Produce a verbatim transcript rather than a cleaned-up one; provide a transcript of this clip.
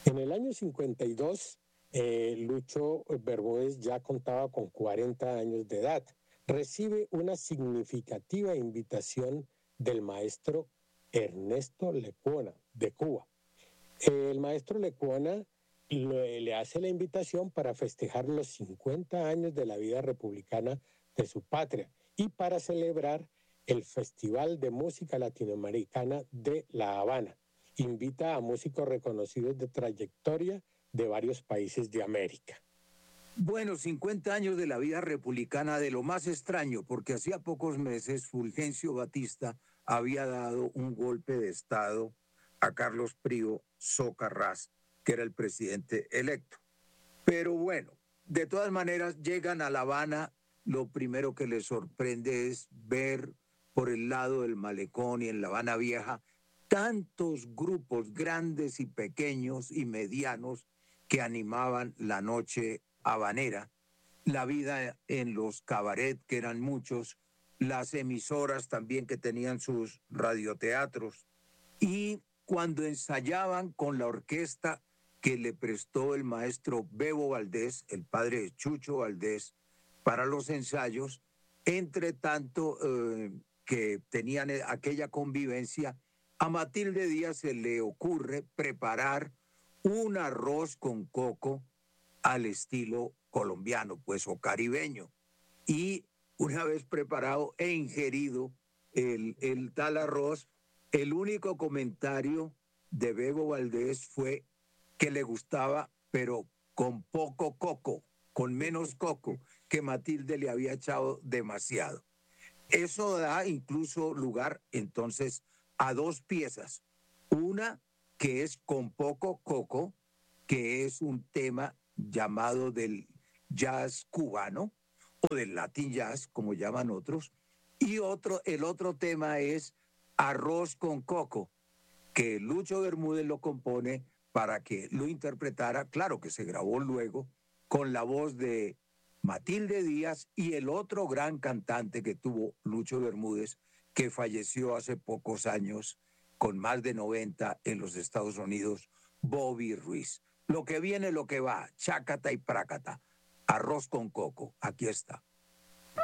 En el año cincuenta y dos, eh, Lucho Bermúdez ya contaba con cuarenta años de edad. Recibe una significativa invitación del maestro Ernesto Lecuona, de Cuba. El maestro Lecuona le, le hace la invitación para festejar los cincuenta años de la vida republicana de su patria y para celebrar el Festival de Música Latinoamericana de La Habana. Invita a músicos reconocidos de trayectoria de varios países de América. Bueno, cincuenta años de la vida republicana, de lo más extraño, porque hacía pocos meses Fulgencio Batista había dado un golpe de Estado a Carlos Prío Socarrás, que era el presidente electo. Pero bueno, de todas maneras llegan a La Habana, lo primero que les sorprende es ver por el lado del malecón y en La Habana Vieja tantos grupos grandes y pequeños y medianos que animaban la noche habanera, la vida en los cabaret, que eran muchos, las emisoras también que tenían sus radioteatros, y cuando ensayaban con la orquesta que le prestó el maestro Bebo Valdés, el padre de Chucho Valdés, para los ensayos, entre tanto eh, que tenían aquella convivencia, a Matilde Díaz se le ocurre preparar un arroz con coco al estilo colombiano, pues, o caribeño. Y una vez preparado e ingerido el, el tal arroz, el único comentario de Bebo Valdés fue que le gustaba, pero con poco coco, con menos coco, que Matilde le había echado demasiado. Eso da incluso lugar entonces a dos piezas. Una que es con poco coco, que es un tema llamado del jazz cubano o del Latin jazz, como llaman otros. Y otro, el otro tema es Arroz con Coco, que Lucho Bermúdez lo compone para que lo interpretara, claro que se grabó luego, con la voz de Matilde Díaz y el otro gran cantante que tuvo Lucho Bermúdez, que falleció hace pocos años, con más de noventa en los Estados Unidos, Bobby Ruiz. Lo que viene, lo que va, chácata y prácata, arroz con coco, aquí está.